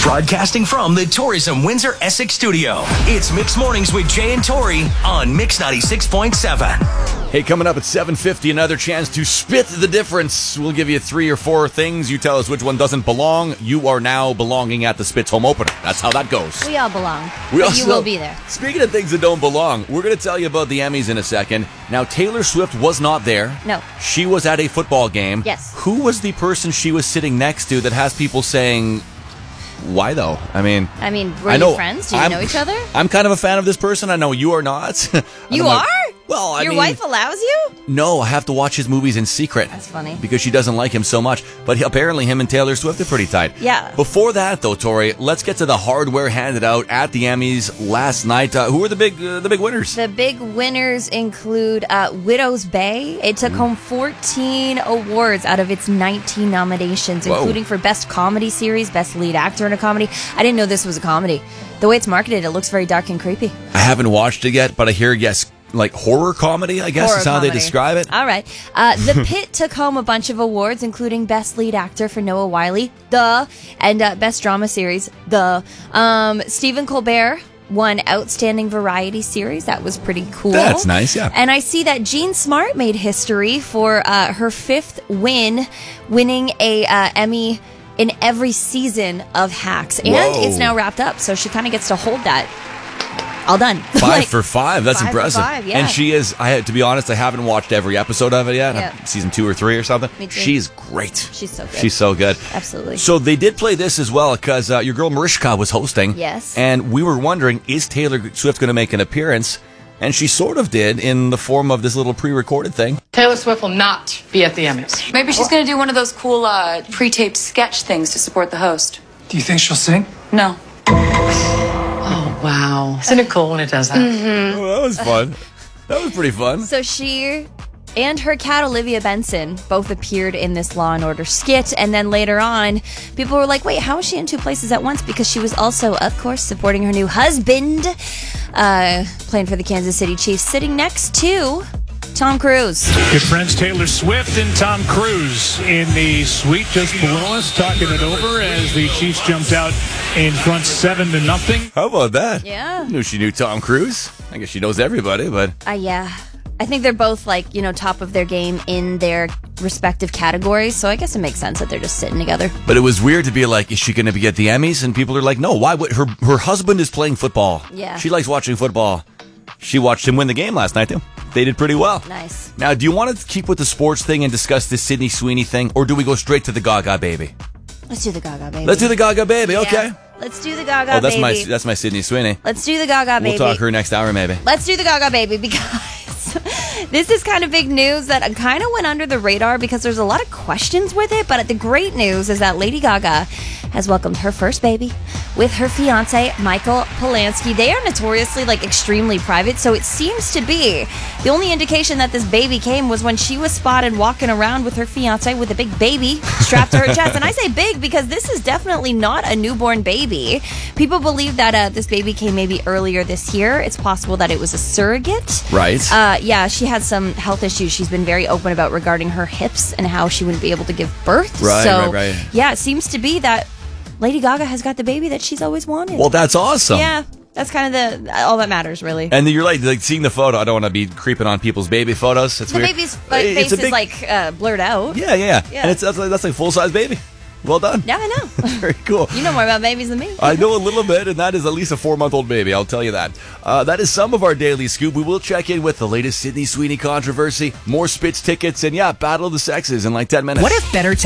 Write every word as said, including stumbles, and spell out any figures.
Broadcasting from the Tourism Windsor Essex studio, it's Mixed Mornings with Jay and Tori on Mix ninety-six point seven. Hey, coming up at seven fifty, another chance to spit the difference. We'll give you three or four things. You tell us which one doesn't belong. You are now belonging at the Spitz home opener. That's how that goes. We all belong. We But also, you will be there. Speaking of things that don't belong, we're going to tell you about the Emmys in a second. Now, Taylor Swift was not there. No. She was at a football game. Yes. Who was the person she was sitting next to that has people saying, why though? I mean, I mean, were I know, you friends? Do you I'm- know each other? I'm kind of a fan of this person. I know you are not. I You don't know- are? Well, I Your mean, wife allows you? no, I have to watch his movies in secret. That's funny. Because she doesn't like him so much. But he, apparently him and Taylor Swift are pretty tight. Yeah. Before that, though, Tori, let's get to the hardware handed out at the Emmys last night. Uh, who were the big uh, the big winners? The big winners include uh, Widow's Bay. It took home fourteen awards out of its nineteen nominations, Whoa. including for Best Comedy Series, Best Lead Actor in a Comedy. I didn't know this was a comedy. The way it's marketed, it looks very dark and creepy. I haven't watched it yet, but I hear, yes, like horror comedy, I guess Horror is how comedy. they describe it. All right. Uh, the Pit took home a bunch of awards, including Best Lead Actor for Noah Wyle, duh, and uh, Best Drama Series, duh. Um, Stephen Colbert won Outstanding Variety Series. That was pretty cool. That's nice, yeah. And I see that Jean Smart made history for uh, her fifth win, winning a uh, Emmy in every season of Hacks. And Whoa. it's now wrapped up, so she kind of gets to hold that. All done. Five Like, for five. That's five for impressive. five, yeah. And she is, I had to be honest, I haven't watched every episode of it yet. Yeah. Season two or three or something. Me too. She's great. She's so good. She's so good. Absolutely. So they did play this as well because uh, your girl Mariska was hosting. Yes. And we were wondering, is Taylor Swift going to make an appearance? And she sort of did in the form of this little pre-recorded thing. Taylor Swift will not be at the Emmys. Maybe she's going to do one of those cool uh, pre-taped sketch things to support the host. Do you think she'll sing? No. Oh, wow. Isn't it cool when it does that? Mm-hmm. Oh, that was fun. That was pretty fun. So she and her cat Olivia Benson both appeared in this Law and Order skit, and then later on, people were like, wait, how is she in two places at once? Because she was also, of course, supporting her new husband, uh, playing for the Kansas City Chiefs, sitting next to Tom Cruise. Good friends Taylor Swift and Tom Cruise in the suite just below us, talking it over as the Chiefs jumped out in front seven to nothing. How about that? Yeah. I knew she knew Tom Cruise. I guess she knows everybody, but Uh, yeah. I think they're both, like, you know, top of their game in their respective categories, so I guess it makes sense that they're just sitting together. but it was weird to be like, is she going to be at the Emmys? And people are like, no, why would her her husband is playing football. Yeah. She likes watching football. She watched him win the game last night too. They did pretty well. Nice. Now, do you want to keep with the sports thing and discuss this Sydney Sweeney thing, or do we go straight to the Gaga baby? Let's do the Gaga baby. Let's do the Gaga baby, Yeah. okay? Let's do the Gaga Oh, that's baby. my that's my Sydney Sweeney. Let's do the Gaga baby. We'll talk her next hour, maybe. Let's do the Gaga baby because this is kind of big news that kind of went under the radar because there's a lot of questions with it. But the great news is that Lady Gaga has welcomed her first baby with her fiance, Michael Polanski. They are notoriously like extremely private, so it seems to be the only indication that this baby came was when she was spotted walking around with her fiance with a big baby strapped to her chest. And I say big because this is definitely not a newborn baby. People believe that uh, this baby came maybe earlier this year. It's possible that it was a surrogate. Right. Uh, yeah, she had some health issues she's been very open about regarding her hips and how she wouldn't be able to give birth. Right, so, right, right. yeah, it seems to be that Lady Gaga has got the baby that she's always wanted. Well, that's awesome. Yeah, that's kind of the all that matters, really. And you're like, like seeing the photo. I don't want to be creeping on people's baby photos. It's The weird. baby's uh, It's face a is big- like uh, blurred out. Yeah, yeah, Yeah. And it's that's like, that's like full size baby. Well done. Yeah, I know. Very cool. You know more about babies than me. I know a little bit, and that is at least a four-month-old baby, I'll tell you that. Uh, that is some of our daily scoop. We will check in with the latest Sydney Sweeney controversy, more Spitz tickets, and yeah, Battle of the Sexes in like ten minutes. What if better